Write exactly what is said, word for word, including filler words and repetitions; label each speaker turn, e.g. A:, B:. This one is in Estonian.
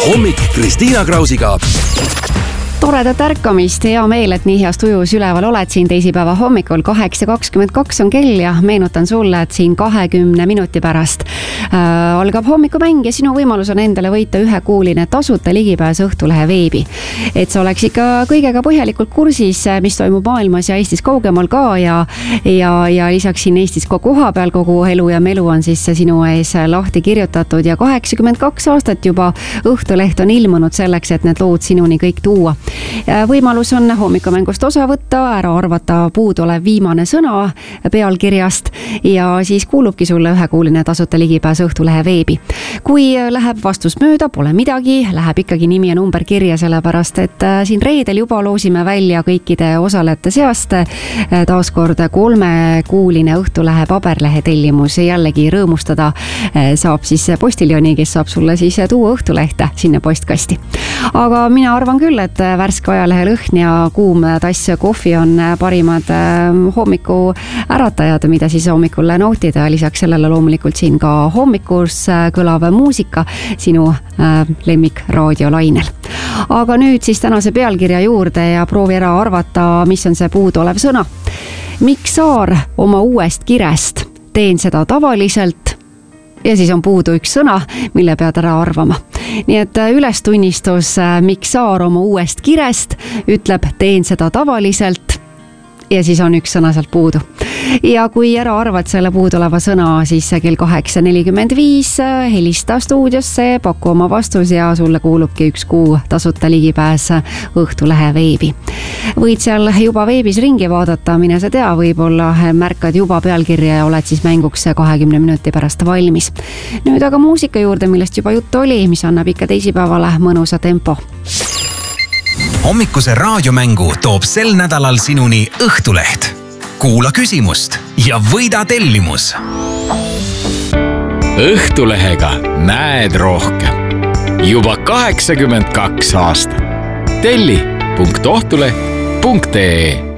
A: hommik Kristiina Krausiga.
B: Toredat ärkamist, hea meel, et nii heas tujus üleval oled siin teisipäeva hommikul. kaheksa kakskümmend kaks on kell ja meenutan sulle, et siin kahekümne minuti pärast äh, algab hommikumäng ja sinu võimalus on endale võita ühekuuline tasuta ligipääs Õhtulehe veebi. Et sa oleks ikka kõigega põhjalikult kursis, mis toimub maailmas ja Eestis kaugemal ka ja, ja, ja lisaks siin Eestis ka koha peal kogu elu ja melu on siis sinu ees lahti kirjutatud ja kaheksakümmend kaks aastat juba Õhtuleht on ilmunud selleks, et need lood sinuni kõik tuua. Võimalus on hommikumängust osa võtta, ära arvata puuduolev viimane sõna pealkirjast ja siis kuulubki sulle ühekuuline tasuta ligipääs Õhtulehe veebi. Kui läheb vastus mööda, pole midagi, läheb ikkagi nimi ja number kirja, sellepärast et siin reedel juba loosime välja kõikide osalejate seast taaskord kolmekuuline Õhtulehe paberlehe tellimus. Jällegi rõõmustada saab siis postiljoni, kes saab sulle siis tuua Õhtulehte sinna postkasti. Aga mina arvan küll, et värske ajalehe lõhn ja kuum tass kohvi on parimad hommiku äratajad, mida siis hommikul nautida. Lisaks sellele loomulikult siin ka hommikus kõlav muusika sinu lemmik raadiolainel. Aga nüüd siis tänase pealkirja juurde ja proovi ära arvata, mis on see puuduolev sõna. Mikk Saar oma uuest kirest, teen seda tavaliselt ja siis on puudu üks sõna, mille pead ära arvama. Nii et ülestunnistus Mikk Saar oma uuest kirest ütleb, teen seda tavaliselt ja siis on üks sõna sealt puudu. Ja kui ära arvad selle puudoleva sõna, siis kell kaheksa nelikümmend viis helista stuudiosse, paku oma vastus ja sulle kuulubki üks kuu tasuta ligipääs Õhtulehe veebi. Võid seal juba veebis ringi vaadata, mine sa tea, võib-olla märkad juba pealkirja ja oled siis mänguks kahekümne minuti pärast valmis. Nüüd aga muusika juurde, millest juba juttu oli, mis annab ikka teisipäevale mõnusa tempo.
A: Hommikuse raadiomängu toob sel nädalal sinuni Õhtuleht. Kuula küsimust ja võida tellimus.
C: Õhtulehega näed rohkem. Juba kaheksakümmend kaks aastat. Telli punkt ohtuleht punkt ee